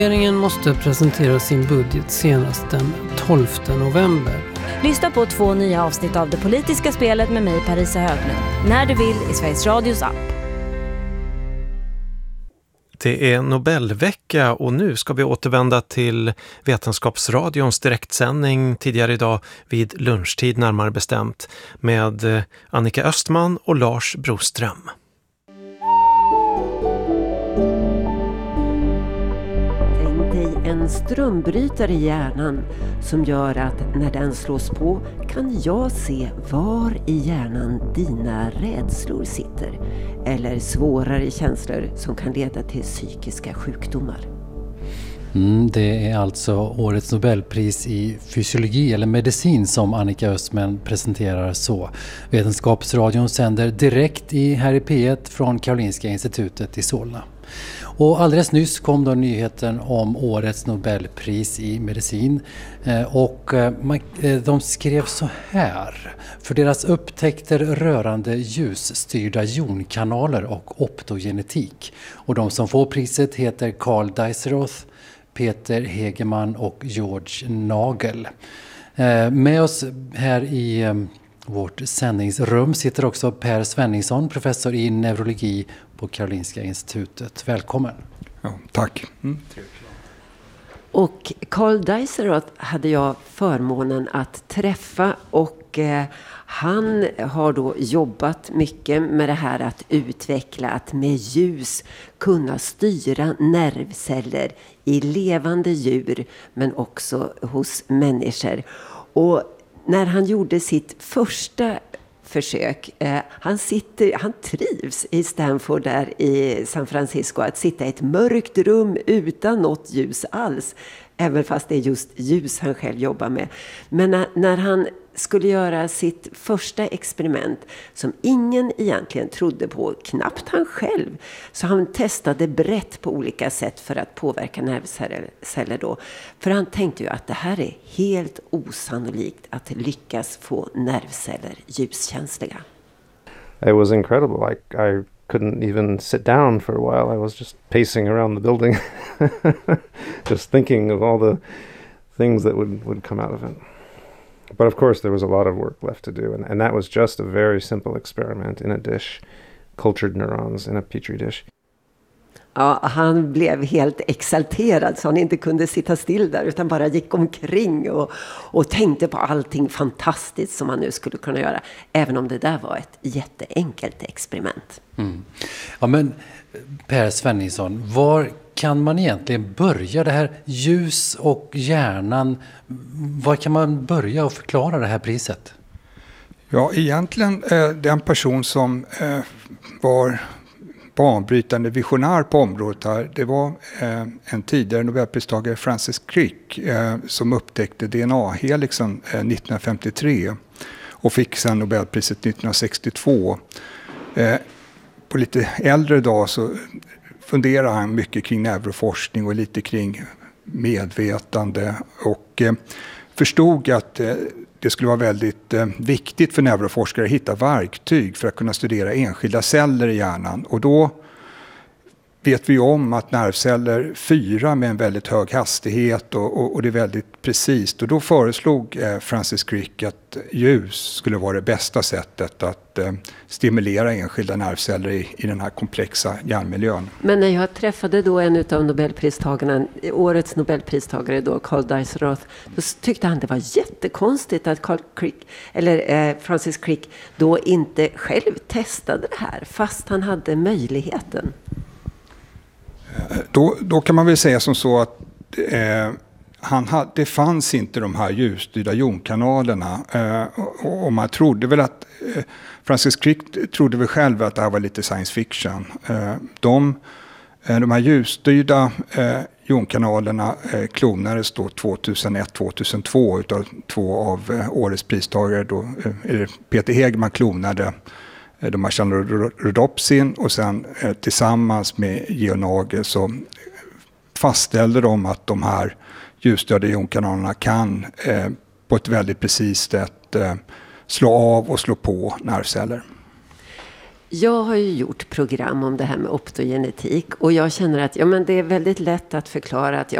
Regeringen måste presentera sin budget senast den 12 november. Lyssna på 2 nya avsnitt av Det politiska spelet med mig, Parisa Höglund. När du vill i Sveriges Radios app. Det är Nobelvecka och nu ska vi återvända till Vetenskapsradions direktsändning tidigare idag vid lunchtid närmare bestämt med Annika Östman och Lars Broström. En strömbrytare i hjärnan som gör att när den slås på kan jag se var i hjärnan dina rädslor sitter eller svårare känslor som kan leda till psykiska sjukdomar. Det är alltså årets Nobelpris i fysiologi eller medicin som Annika Östman presenterar så. Vetenskapsradion sänder direkt här i P1 från Karolinska institutet i Solna. Och alldeles nyss kom då nyheten om årets Nobelpris i medicin och de skrev så här: för deras upptäckter rörande ljusstyrda jonkanaler och optogenetik. Och de som får priset heter Carl Deiseroth, Peter Hegeman och George Nagel. Med oss här i vårt sändningsrum sitter också Per Svenningsson, professor i neurologi på Karolinska institutet. Välkommen. Ja, tack. Och Carl Deiseroth hade jag förmånen att träffa och han har då jobbat mycket med det här att utveckla, att med ljus kunna styra nervceller i levande djur men också hos människor. Och när han gjorde sitt första försök, han trivs i Stanford där i San Francisco att sitta i ett mörkt rum utan något ljus alls, även fast det är just ljus han själv jobbar med. Men när han skulle göra sitt första experiment som ingen egentligen trodde på, knappt han själv, så han testade brett på olika sätt för att påverka nervceller då. För han tänkte ju att det här är helt osannolikt att lyckas få nervceller ljuskänsliga. It was incredible. I couldn't even sit down for a while. I was just pacing around the building just thinking of all the things that would come out of it. But of course there was a lot of work left to do, and that was just a very simple experiment in a dish, cultured neurons in a petri dish. Ja, han blev helt exalterad så han inte kunde sitta still där utan bara gick omkring och tänkte på allting fantastiskt som han nu skulle kunna göra, även om det där var ett jätteenkelt experiment. Ja, men Per Svenningsson, var kan man egentligen börja det här ljus och hjärnan? Var kan man börja och förklara det här priset? Ja, egentligen den person som var banbrytande visionär på området här, det var en tidigare Nobelpristagare, Francis Crick, som upptäckte DNA-helixen 1953 och fick sedan Nobelpriset 1962. På lite äldre dag så funderar han mycket kring neuroforskning och lite kring medvetande och förstod att det skulle vara väldigt viktigt för neuroforskare att hitta verktyg för att kunna studera enskilda celler i hjärnan. Och då vet vi om att nervceller fyrar med en väldigt hög hastighet och det är väldigt precis. Och då föreslog Francis Crick att ljus skulle vara det bästa sättet att stimulera enskilda nervceller i den här komplexa hjärnmiljön. Men när jag träffade då en av Nobelpristagarna, årets Nobelpristagare då, Carl Deiseroth, då tyckte han det var jättekonstigt att Francis Crick då inte själv testade det här fast han hade möjligheten. Då kan man väl säga som så att det fanns inte de här ljusstyrda jonkanalerna och man trodde väl att Francis Crick trodde väl själv att det här var lite science fiction. De här ljusstyrda jonkanalerna klonades då 2001-2002 utav 2 av årets pristagare då, Peter Hegeman klonade de här Rhodopsin och sen tillsammans med Georg Nagel så fastställde de att de här ljusstyrda jonkanalerna kan på ett väldigt precis sätt slå av och slå på nervceller. Jag har ju gjort program om det här med optogenetik och jag känner att det är väldigt lätt att förklara att